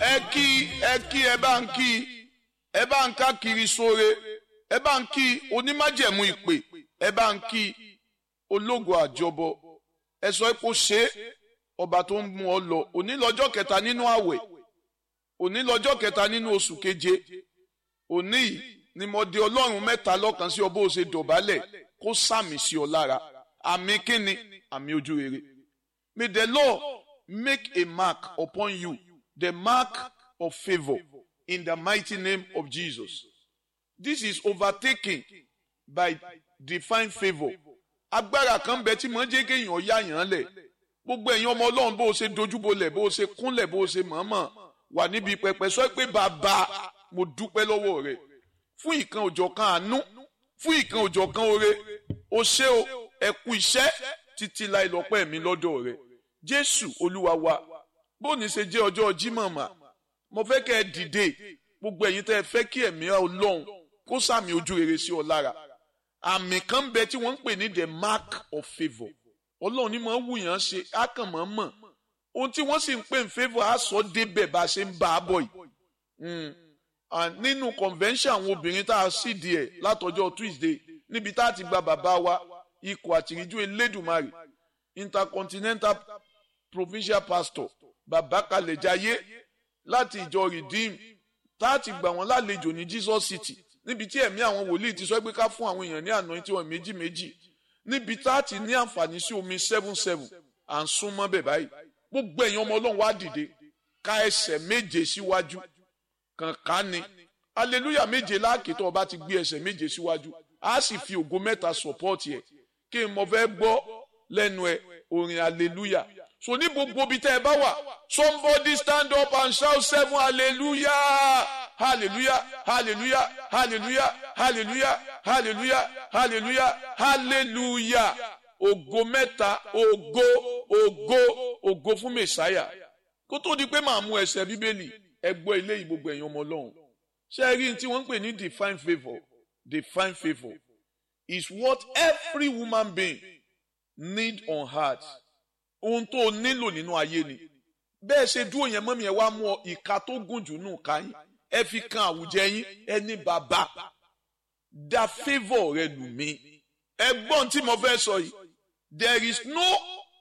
ẹ bá ń kí ẹ bá ń ká kiri sóore ẹ bá ń kí onímájẹ̀mú ìpè ẹ bá ń kí ológo àjọbọ ẹ sọ pé ó ṣe ọba tó ń mú ọ lọ òní lọ́jọ́ kẹta nínú àwẹ̀ òní lọ́jọ́ kẹta nínú oṣù keje òní ni mo di Ọlọ́run mẹ́ta lọ́kan sí ọ bó ṣe dọ̀bálẹ̀ kó sàmì sí ọ lára àmì kíni àmì ojú rere. May the Lord make a mark upon you, the mark of favor, in the mighty name of Jesus. This is overtaken by divine favor. Agbára kan bẹ tí mo jẹ́ kéèyàn yá yàn lẹ̀. Gbogbo ẹ̀yin ọmọ Ọlọ́run bó ṣe dojúbolẹ̀ bó ṣe kúnlẹ̀ bó ṣe mọ̀ọ́mọ̀ wà níbi pẹpẹ sọ pé bàbá mo dúpẹ́ lọ́wọ́ rẹ̀ fún ìkan òjọ̀kan àánú fún ìkan òjọ̀kan oore o ṣé o ẹ kú iṣẹ́ títí láì lọ́pẹ́ mi lọ́dọ̀ rẹ̀ Jésù Olúwa wa bóni ṣe jẹ́ ọjọ́ Jímọ̀ mà mo fẹ́ kẹ́ ẹ dìde gbogbo ẹ̀yin tẹ́ ẹ fẹ́ kí ẹ̀mí Ọlọ́run kó sàmì ojú rere sí ọ lára àmì kan bẹ tí wọ́n ń pè ní the mark of favour Ọlọ́run ní máa ń wùyàn ṣe á kàn máa mọ̀ ohun tí wọ́n sì ń pè ní favour á sọ débẹ̀ bá a ṣe ń bá a bọ̀ yìí nínú convention àwọn obìnrin tá a sì di ẹ̀ látọjọ́ Tuesday níbi tá a ti gba bàbá wa ikọ̀ àtìríjú Elédùmarè intercontinental provincial pastor bàbá Kalẹ̀jayé láti ìjọ Redeem tá a ti gbà wọ́n lálejò ní Jesus City níbi tí ẹ̀mí àwọn wòlíì ti sọ pé ká fún àwọn èèyàn ní anointing wọn méjì méjì níbi tá a ti ní àǹfààní sí omi 7-7 à ń súnmọ́ bẹ̀ báyìí gbogbo ẹ̀yin ọmọ Ọlọ́run wá dìde ká ẹsẹ̀ méje síwájú kankan ni hallelujah méje láàkì tó o bá ti gbé ẹsẹ̀ méje síwájú a sì fi ògo mẹ́ta support yẹ kí n mọ fẹ́ gbọ́ lẹ́nu ẹ orin hallelujah so ní gbogbo ibi tẹ́ ẹ bá wà somebody stand up and shout 7 hallelujah hallelujah hallelujah hallelujah hallelujah hallelujah hallelujah hallelujah ògo mẹ́ta ògo fún Mèsáyà kó tó di pé màá mú ẹsẹ̀ Bíbélì ẹ gbọ́ ilé yìí gbogbo ẹ̀yin ọmọ Ọlọ́run ṣé ẹ rí tí wọ́n ń pè ní divine favour is what every woman being need on earth ohun tó nílò nínú ayé ni bẹ́ẹ̀ ṣe dúró yẹn mọ́mí ẹ wá mú ọ ìka tó gùn jù nù ká yín ẹ fi kan àwùjẹ yín ẹ ní bàbá dá favour rẹ lù mí ẹ gbọ́n tí mo fẹ́ sọ yìí there is no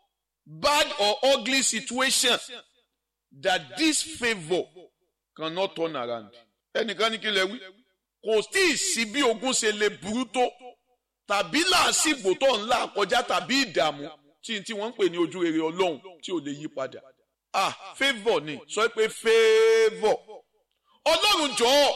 bad or ugly situation that this favour cannot turn around. Ẹnìkan ní kí lẹ wí kò tí ì sí bí ogun ṣe lè burú tó tàbí làásìgbò tó ń là kọjá tàbí ìdààmú tí wọ́n ń pè ní ojú rere Ọlọ́run tí ò lè yí padà. Favour ni sọ pé favour Ọlọ́run jọ̀ọ́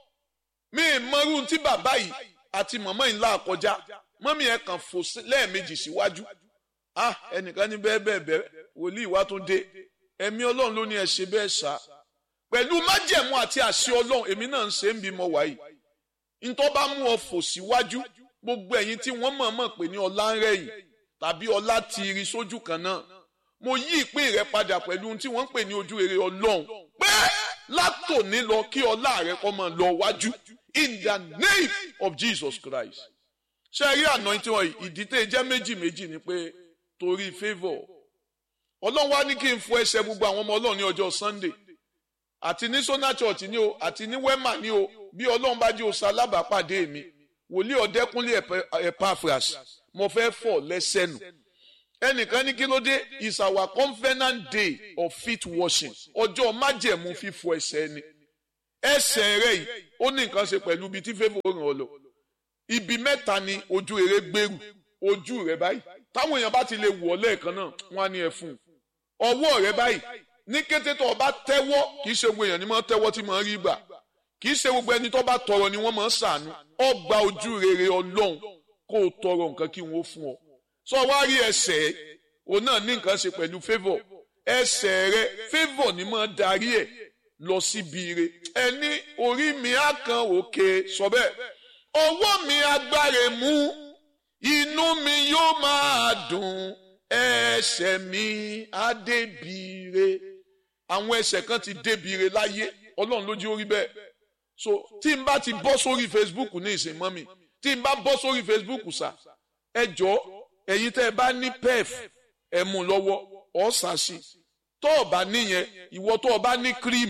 mi mọ̀rú tí bàbá yìí àti màmá yìí ń là kọjá mọ́mí ẹ̀ kàn fò lẹ́ẹ̀mejì síwájú. Ẹnìkan ní bẹ́ẹ̀ wòlíì wá tún dé ẹ̀mí Ọlọ́run ló ní ẹ ṣe bẹ́ẹ̀ ṣá pẹ̀lú májẹ̀mú àti àṣẹ Ọlọ́run èmi náà ń ṣe ń bímọ wáyé ntọ́ bá mú ọ fò síwájú gbogbo ẹ̀yin tí wọ́n mọ̀ọ́mọ̀ pé ní ọlá ń rẹ̀yìn tàbí ọlá ti rí sójú kan náà mo yí ìpín rẹ padà pẹ̀lú ohun tí wọ́n ń pè ní ojú rere Ọlọ́run pé látòní lọ kí ọlá rẹ kó máa lọ wájú in the name of Jesus Christ. ṣé rí anointing wọn ìdí tẹ́ jẹ́ méjì ni pé torí favour Ọlọ́run wá ní kí n fọ ẹsẹ̀ gbogbo àwọn ọmọ Ọlọ́run ní ọjọ́ Sunday àti ní Sona Church ni o àti ní Wema ni o bí Ọlọ́run bá jẹ́ oṣù alábàápàdé mi wòlíì Ọ̀dẹ́kúnlé Epaphras mo fẹ́ fọ̀ lẹ́sẹ̀ nù ẹnìkan ní kí ló dé is our covenant day of feet washing ọjọ́ májẹ̀mú fífọ ẹsẹ̀ ni ẹsẹ̀ rẹ̀ yìí ó ní nǹkan ṣe pẹ̀lú ibi tí favour ràn ọ́ lọ ibi mẹ́ta ni ojú rere gbèrú ojú rẹ̀ báyìí táwọn èèyàn bá ti lè wọ̀ lẹ́ẹ̀kan náà wọ́n á ní ẹ fún un ọwọ́ rẹ̀ báyìí ní kété tó o bá tẹ́wọ́ kì í ṣe gbogbo èèyàn ni máa tẹ́wọ́ tí máa rí gbà kì í ṣe gbogbo ẹni tó bá tọrọ ni wọ́n máa ṣàánú ọgbà ojú rere Ọlọ́run kó o tọrọ nǹkan kí wọ́n fún ọ. sọ wá rí ẹsẹ̀ o náà ní nǹkan ṣe pẹ̀lú favour ẹsẹ̀ rẹ favour ni máa darí ẹ̀ lọ síbi ire ẹni orí mi á kan òkè sọ bẹ́ẹ̀ ọwọ́ mi agbára mú inú mi yóò máa dùn ẹsẹ̀ mi á débire àwọn ẹsẹ̀ kan ti débire láyé Ọlọ́run ló jí ó rí bẹ́ẹ̀ so tí n bá ti bọ́ sórí Facebook ní ìsìn mọ́ mi tí n bá bọ́ sórí Facebook sà ẹ jọ̀ọ́ ẹ̀yin tẹ́ ẹ bá ní pef ẹ mú lọ́wọ́ ọ̀ sàṣì tó o bá níyẹn ìwọ tó o bá ní cream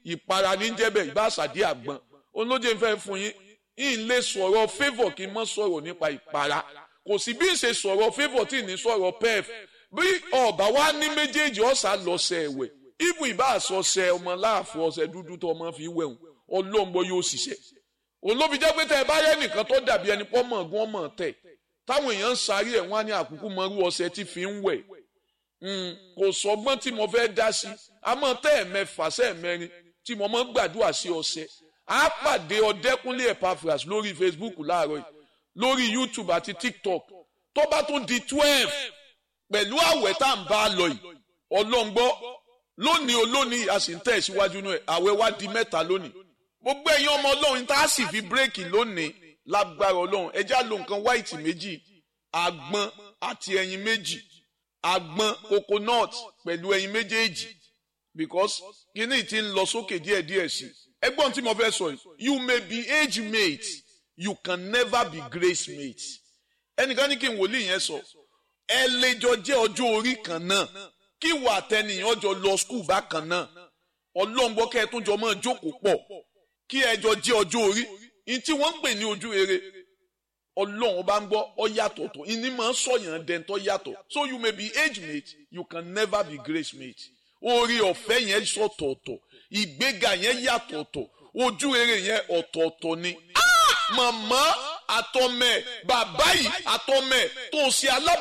ìpara ní jẹ́bẹ̀ ìbáṣàdé àgbọn olóje ń fẹ́ fún yín ń lè sọ̀rọ̀ favour kí n mọ́ sọ̀rọ̀ nípa ìpara kò sí bí n ṣe sọ̀rọ̀ favour tí ní sọ̀rọ̀ pef bí ọba wa ní méjèèjì ọ̀sà lọ́sẹ̀ ẹ̀wẹ̀ ibù ìbá àsọsẹ ọmọ láàfọ̀ ọṣẹ dúdú tó ọmọ fi wẹ̀hùn ọlọ́ngbọ yóò ṣiṣẹ́ olóbi jẹ́ pé tẹ́ ẹ bá yẹ nìkan tó dàbí ẹni pọ́ mọ̀ gún ọmọ tẹ̀ táwọn èèyàn ń sáré ẹ̀ wọ́n á ní àkúkú mọ́rú ọṣẹ tí fi ń wẹ̀ kò sọgbọ́n tí mo fẹ́ dá sí àmọ́ tẹ́ ẹ̀ mẹ́fà sẹ́ ẹ̀ mẹ́rin tí mo mọ́ gbàdúrà sí ọṣẹ á pàdé Ọdẹ́kúnlé Epaphras lórí Facebook láàárọ̀ yìí lórí YouTube àti TikTok tó bá tún di 12 pẹ̀lú àwẹ̀ tá à ń bá a lọ yìí ọlọ́ngbọ́ lónìí a sì ń tẹ̀ síwájú náà àwẹ̀ wá di 3 lónìí gbogbo ẹ̀yin ọmọ Ọlọ́run tá a sì fi bírèkì lónìí lágbára Ọlọ́run ẹ já lo nǹkan white méjì àgbọn àti ẹyin méjì àgbọn coconut pẹ̀lú ẹyin méjèèjì because kíní ti ń lọ sókè díẹ̀díẹ̀ sí ẹgbọ́n tí mo fẹ́ sọ yìí you may be age mate you can never be grace mate ẹnìkan ní kí n wòlíì yẹn sọ ẹ lè jọ jẹ́ ọjọ́ orí kan náà kí wà tẹnìyàn jọ lọ skul bákan náà ọlọ́ngbọ́ kẹ́ ẹ tún jọ máa jókòó pọ̀ kí ẹ jọ jẹ́ ọjọ́ orí ní tí wọ́n ń pè ní ojú rere ọlọ́run bá ń gbọ́ ọ yàtọ̀ tó ìní máa ń sọ̀yàn dẹ́ntọ́ yàtọ̀ so you may be age mate you can never be grace mate orí ọ̀fẹ́ yẹn sọ̀tọ̀ọ̀tọ̀ ìgbéga yẹn yàtọ̀ọ̀tọ̀ ojú rere yẹn ọ̀tọ̀ọ̀tọ̀ ni màmá àtọmẹ bàbá yìí àtọmẹ tó ṣe alábàá.